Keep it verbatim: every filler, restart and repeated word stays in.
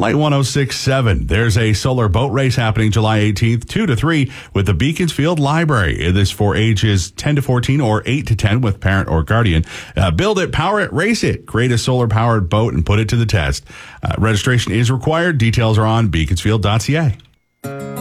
Light one oh six point seven. There's a solar boat race happening July eighteenth, two to three with the Beaconsfield Library. This for ages ten to fourteen or eight to ten with parent or guardian. Uh, build it, power it, race it. Create a solar-powered boat and put it to the test. Uh, registration is required. Details are on beaconsfield dot c a.